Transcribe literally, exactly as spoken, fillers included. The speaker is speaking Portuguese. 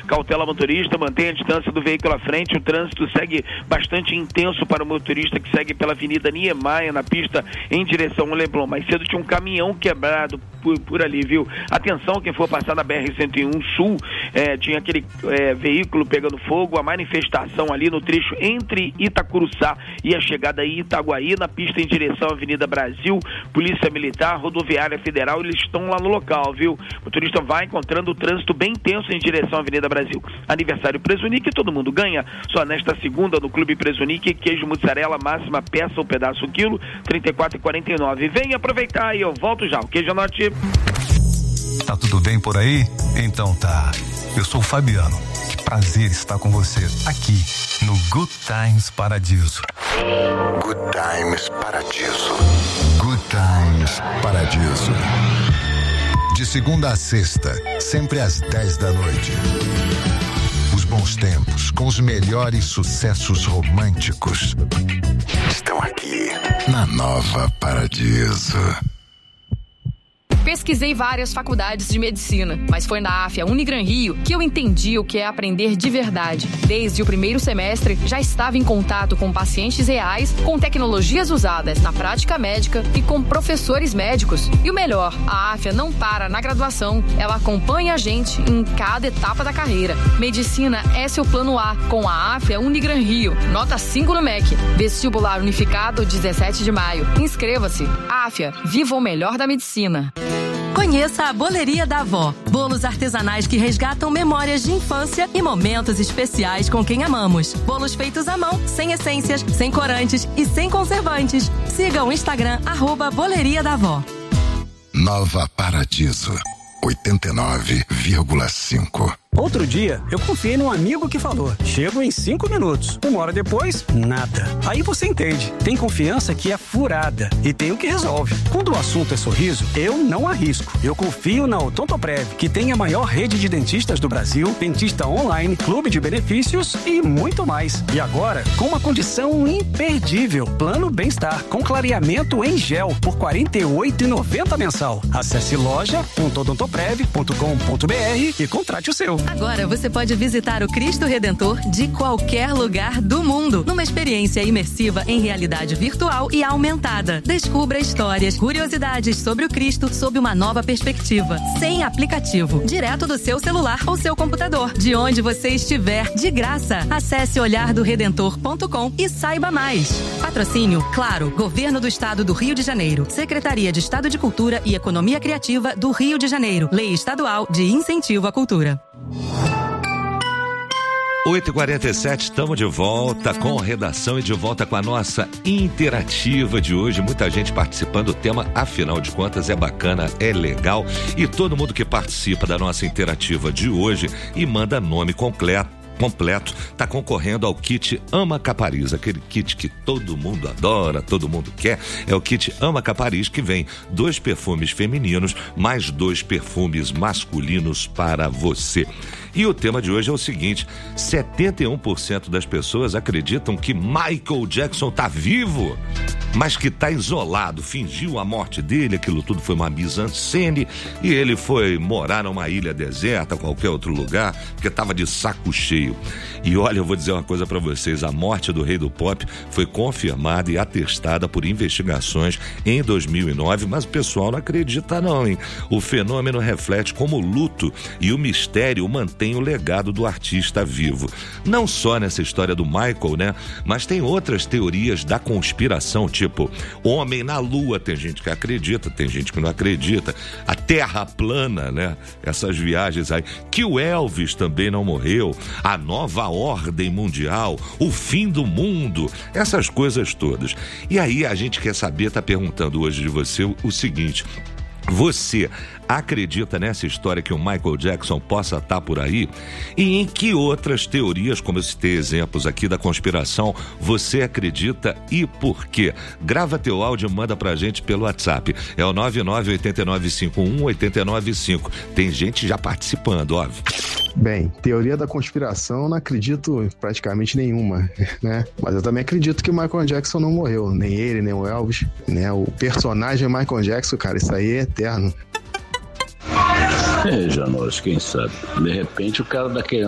cautela motorista, mantenha a distância do veículo à frente, o trânsito segue bastante intenso para o motorista que segue pela Avenida Niemeyer, na pista em direção ao Leblon. Mais cedo tinha um caminhão quebrado por, por ali, viu? Atenção, quem for passar na B R cento e um Sul, é, tinha aquele é, veículo pegando fogo, a manifestação ali no trecho entre Itacuruçá e a chegada em Itaguaí, na pista em direção à Avenida Brasil, Polícia Militar, Rodoviária Federal, eles estão lá no local, viu? O motorista vai encontrando o trânsito bem tenso em direção à Avenida Brasil. Aniversário Presunic, todo mundo ganha, só nesta segunda no Clube Presunic, queijo mussarela, máxima peça ou pedaço quilo, trinta e quatro e quarenta e nove. Vem aproveitar e eu volto já. O queijo anote. Tá tudo bem por aí? Então tá. Eu sou o Fabiano. Que prazer estar com você aqui no Good Times Paradiso. Good Times Paradiso. Good Times Paradiso. De segunda a sexta, sempre às dez da noite. Os bons tempos, com os melhores sucessos românticos, estão aqui na Nova Paradiso. Pesquisei várias faculdades de medicina, mas foi na AFIA Unigran Rio que eu entendi o que é aprender de verdade. Desde o primeiro semestre, já estava em contato com pacientes reais, com tecnologias usadas na prática médica e com professores médicos. E o melhor, a AFIA não para na graduação, ela acompanha a gente em cada etapa da carreira. Medicina é seu plano A, com a AFIA Unigran Rio. Nota cinco no M E C. Vestibular unificado, dezessete de maio. Inscreva-se. AFIA, viva o melhor da medicina. Conheça a Boleria da Avó. Bolos artesanais que resgatam memórias de infância e momentos especiais com quem amamos. Bolos feitos à mão, sem essências, sem corantes e sem conservantes. Siga o Instagram, arroba Boleria da Avó. Nova Paradiso, oitenta e nove vírgula cinco. Outro dia, eu confiei num amigo que falou, chego em cinco minutos. Uma hora depois, nada. Aí você entende, tem confiança que é furada e tem o que resolve. Quando o assunto é sorriso, eu não arrisco. Eu confio na Odontoprev, que tem a maior rede de dentistas do Brasil, dentista online, clube de benefícios e muito mais. E agora, com uma condição imperdível, plano bem-estar, com clareamento em gel, por quarenta e oito reais e noventa centavos mensal. Acesse loja ponto odontoprev ponto com ponto br e contrate o seu. Agora você pode visitar o Cristo Redentor de qualquer lugar do mundo, numa experiência imersiva em realidade virtual e aumentada. Descubra histórias, curiosidades sobre o Cristo sob uma nova perspectiva, sem aplicativo, direto do seu celular ou seu computador, de onde você estiver, de graça. Acesse olhar do redentor ponto com e saiba mais. Patrocínio, claro, Governo do Estado do Rio de Janeiro, Secretaria de Estado de Cultura e Economia Criativa do Rio de Janeiro, Lei Estadual de Incentivo à Cultura. oito e quarenta e sete, estamos de volta com redação e de volta com a nossa interativa de hoje. Muita gente participando, o tema, afinal de contas, é bacana, é legal. E todo mundo que participa da nossa interativa de hoje e manda nome completo, completo, tá concorrendo ao kit Ama Capariz, aquele kit que todo mundo adora, todo mundo quer. É o kit Ama Capariz, que vem dois perfumes femininos mais dois perfumes masculinos para você. E o tema de hoje é o seguinte: setenta e um por cento das pessoas acreditam que Michael Jackson tá vivo, mas que tá isolado, fingiu a morte dele, aquilo tudo foi uma mise-en-scène e ele foi morar numa ilha deserta, qualquer outro lugar, porque tava de saco cheio. E olha, eu vou dizer uma coisa pra vocês, a morte do rei do pop foi confirmada e atestada por investigações em dois mil e nove, mas o pessoal não acredita não, hein? O fenômeno reflete como o luto e o mistério mantém o legado do artista vivo. Não só nessa história do Michael, né? Mas tem outras teorias da conspiração, tipo homem na lua, tem gente que acredita, tem gente que não acredita, a terra plana, né? Essas viagens aí, que o Elvis também não morreu, a nova ordem mundial, o fim do mundo, essas coisas todas. E aí a gente quer saber, tá perguntando hoje de você o, o seguinte: você acredita nessa história que o Michael Jackson possa estar por aí? E em que outras teorias, como eu citei exemplos aqui da conspiração, você acredita e por quê? Grava teu áudio e manda pra gente pelo WhatsApp. É o nove nove oito nove cinco um oito nove cinco. Tem gente já participando, óbvio. Bem, teoria da conspiração não acredito em praticamente nenhuma, né? Mas eu também acredito que o Michael Jackson não morreu, nem ele, nem o Elvis, né? O personagem Michael Jackson, cara, isso aí é eterno. É, Janos, quem sabe? De repente o cara daquele